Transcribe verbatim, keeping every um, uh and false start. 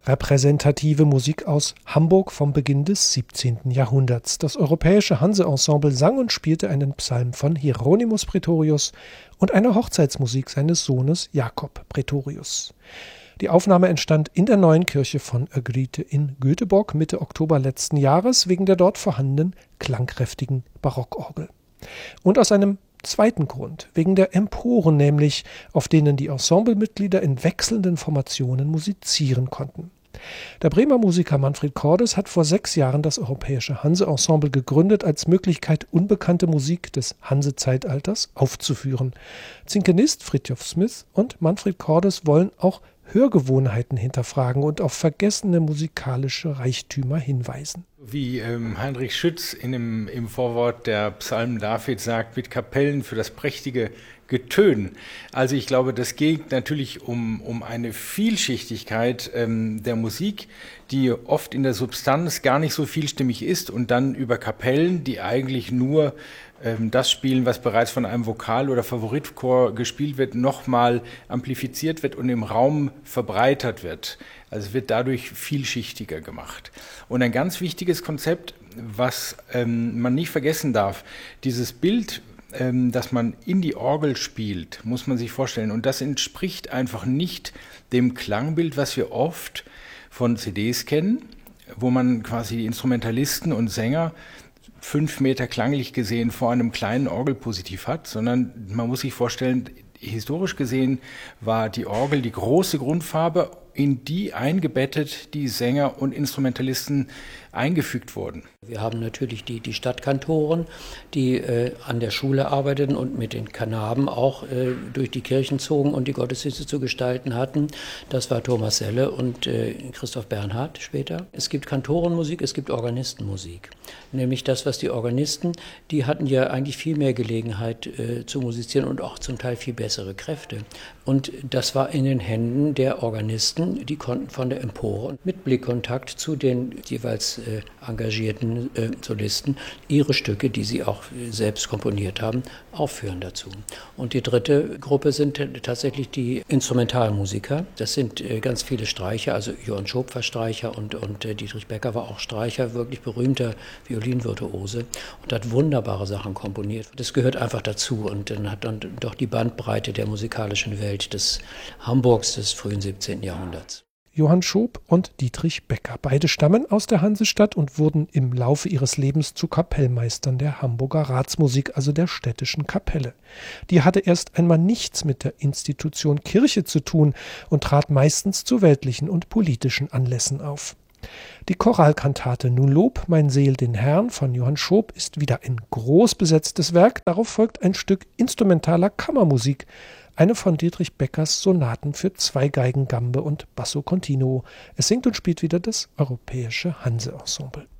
repräsentative Musik aus Hamburg vom Beginn des siebzehnten Jahrhunderts. Das Europäische Hanse-Ensemble sang und spielte einen Psalm von Hieronymus Praetorius und eine Hochzeitsmusik seines Sohnes Jakob Praetorius. Die Aufnahme entstand in der neuen Kirche von Örgryte in Göteborg Mitte Oktober letzten Jahres wegen der dort vorhandenen klangkräftigen Barockorgel. Und aus einem zweiten Grund, wegen der Emporen nämlich, auf denen die Ensemblemitglieder in wechselnden Formationen musizieren konnten. Der Bremer Musiker Manfred Cordes hat vor sechs Jahren das Europäische Hanse-Ensemble gegründet, als Möglichkeit, unbekannte Musik des Hanse-Zeitalters aufzuführen. Zinkenist Fridtjof Smith und Manfred Cordes wollen auch Hörgewohnheiten hinterfragen und auf vergessene musikalische Reichtümer hinweisen. Wie ähm, Heinrich Schütz in dem, im Vorwort der Psalmen David sagt, mit Kapellen für das prächtige Getön. Also ich glaube, das geht natürlich um, um eine Vielschichtigkeit ähm, der Musik, die oft in der Substanz gar nicht so vielstimmig ist und dann über Kapellen, die eigentlich nur ähm, das spielen, was bereits von einem Vokal- oder Favoritchor gespielt wird, nochmal amplifiziert wird und im Raum verbreitert wird. Also es wird dadurch vielschichtiger gemacht. Und ein ganz wichtiges Konzept, was ähm, man nicht vergessen darf, dieses Bild, dass man in die Orgel spielt, muss man sich vorstellen. Und das entspricht einfach nicht dem Klangbild, was wir oft von C Ds kennen, wo man quasi die Instrumentalisten und Sänger fünf Meter klanglich gesehen vor einem kleinen Orgelpositiv hat, sondern man muss sich vorstellen, historisch gesehen war die Orgel die große Grundfarbe, in die eingebettet die Sänger und Instrumentalisten eingefügt wurden. Wir haben natürlich die, die Stadtkantoren, die äh, an der Schule arbeiteten und mit den Kanaben auch äh, durch die Kirchen zogen und die Gottesdienste zu gestalten hatten. Das war Thomas Selle und äh, Christoph Bernhard später. Es gibt Kantorenmusik, es gibt Organistenmusik. Nämlich das, was die Organisten, die hatten ja eigentlich viel mehr Gelegenheit äh, zu musizieren und auch zum Teil viel bessere Kräfte. Und das war in den Händen der Organisten, die konnten von der Empore mit Blickkontakt zu den jeweils äh, engagierten äh, Solisten ihre Stücke, die sie auch äh, selbst komponiert haben, aufführen dazu. Und die dritte Gruppe sind t- tatsächlich die Instrumentalmusiker. Das sind äh, ganz viele Streicher, also Johann Schoop war Streicher und, und äh, Dietrich Becker war auch Streicher, wirklich berühmter Violinvirtuose und hat wunderbare Sachen komponiert. Das gehört einfach dazu und dann hat dann doch die Bandbreite der musikalischen Welt des Hamburgs des frühen siebzehnten Jahrhunderts. Johann Schoop und Dietrich Becker. Beide stammen aus der Hansestadt und wurden im Laufe ihres Lebens zu Kapellmeistern der Hamburger Ratsmusik, also der städtischen Kapelle. Die hatte erst einmal nichts mit der Institution Kirche zu tun und trat meistens zu weltlichen und politischen Anlässen auf. Die Choralkantate Nun Lob mein Seel den Herrn von Johann Schoop ist wieder ein groß besetztes Werk. Darauf folgt ein Stück instrumentaler Kammermusik, eine von Dietrich Beckers Sonaten für zwei Geigen, Gambe und Basso Continuo. Es singt und spielt wieder das Europäische Hanse-Ensemble.